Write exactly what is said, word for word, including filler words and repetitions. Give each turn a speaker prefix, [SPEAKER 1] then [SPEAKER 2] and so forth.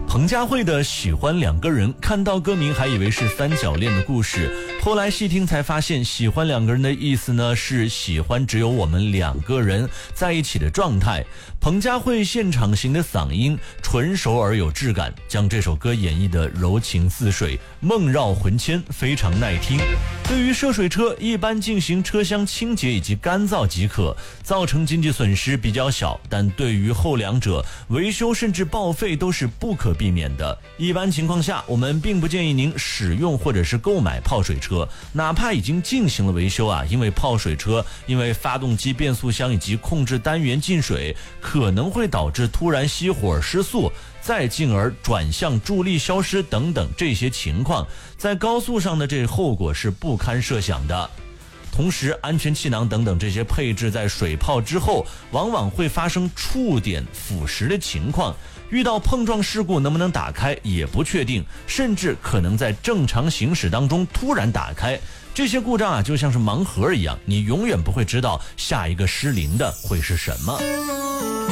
[SPEAKER 1] 彭佳慧的《喜欢两个人》，看到歌名还以为是三角恋的故事，后来细听才发现，喜欢两个人的意思呢是喜欢只有我们两个人在一起的状态。彭佳慧现场型的嗓音纯熟而有质感，将这首歌演绎的柔情似水，梦绕魂牵，非常耐听。对于涉水车，一般进行车厢清洁以及干燥即可，造成经济损失比较小，但对于后两者，维修甚至报废都是不可避免的。一般情况下，我们并不建议您使用或者是购买泡水车，哪怕已经进行了维修啊，因为泡水车因为发动机、变速箱以及控制单元进水，可能会导致突然熄火失速，再进而转向助力消失等等，这些情况在高速上的这后果是不堪设想的。同时，安全气囊等等这些配置在水泡之后，往往会发生触点腐蚀的情况，遇到碰撞事故能不能打开也不确定，甚至可能在正常行驶当中突然打开。这些故障啊，就像是盲盒一样，你永远不会知道下一个失灵的会是什么。